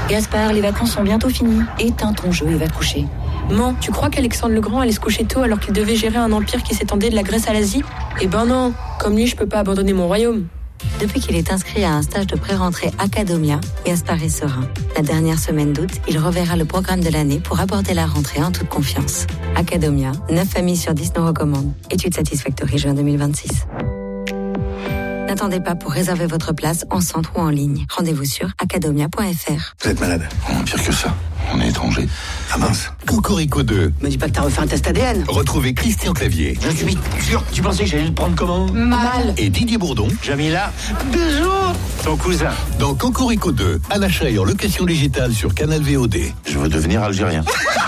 Gaspard, les vacances sont bientôt finies. Éteins ton jeu et va te coucher. Man, tu crois qu'Alexandre le Grand allait se coucher tôt alors qu'il devait gérer un empire qui s'étendait de la Grèce à l'Asie ? Eh ben non, comme lui, je peux pas abandonner mon royaume. Depuis qu'il est inscrit à un stage de pré-rentrée Academia, Gaspard est serein. La dernière semaine d'août, il reverra le programme de l'année pour aborder la rentrée en toute confiance. Academia, 9 familles sur 10 nous recommandent. Étude Satisfactory juin 2026. N'attendez pas pour réserver votre place en centre ou en ligne. Rendez-vous sur academia.fr. Vous êtes malade ? Pire que ça, on est étranger. Ah mince. Cocorico 2. Me dis pas que t'as refait un test ADN. Retrouvez Christian Clavier. Je suis sûr. Tu pensais que j'allais le prendre comment ? Mal. Et Didier Bourdon. Jamila, bisous. Ton cousin. Dans Cocorico 2, à l'achat et en location digitale sur Canal VOD. Je veux devenir algérien.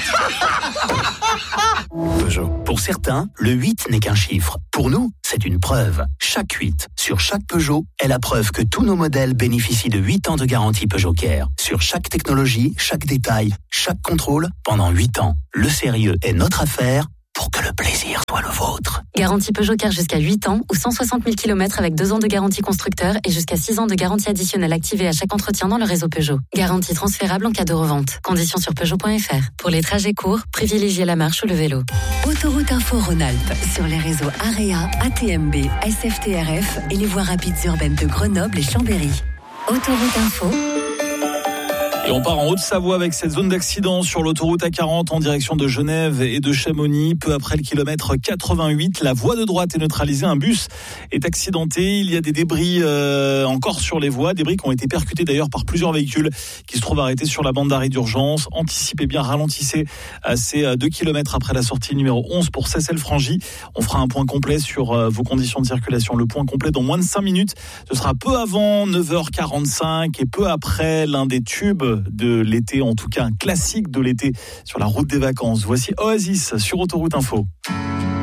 Peugeot. Pour certains, le 8 n'est qu'un chiffre. Pour nous, c'est une preuve. Chaque 8 sur chaque Peugeot est la preuve que tous nos modèles bénéficient de 8 ans de garantie Peugeot Care. Sur chaque technologie, chaque détail, chaque contrôle, pendant 8 ans. Le sérieux est notre affaire pour que le plaisir soit le vôtre. Garantie Peugeot Care jusqu'à 8 ans ou 160 000 km avec 2 ans de garantie constructeur et jusqu'à 6 ans de garantie additionnelle activée à chaque entretien dans le réseau Peugeot. Garantie transférable en cas de revente. Conditions sur Peugeot.fr. Pour les trajets courts, privilégiez la marche ou le vélo. Autoroute Info Rhône-Alpes sur les réseaux AREA, ATMB, SFTRF et les voies rapides urbaines de Grenoble et Chambéry. Autoroute Info. Et on part en Haute-Savoie avec cette zone d'accident sur l'autoroute A40 en direction de Genève et de Chamonix. Peu après le kilomètre 88, la voie de droite est neutralisée. Un bus est accidenté. Il y a des débris encore sur les voies. Débris qui ont été percutés d'ailleurs par plusieurs véhicules qui se trouvent arrêtés sur la bande d'arrêt d'urgence. Anticipez bien, ralentissez à ces 2 kilomètres après la sortie numéro 11 pour Seyssel-Frangy. On fera un point complet sur vos conditions de circulation. Le point complet dans moins de 5 minutes. Ce sera peu avant 9h45 et peu après l'un des tubes de l'été, en tout cas un classique de l'été sur la route des vacances. Voici Oasis sur Autoroute Info.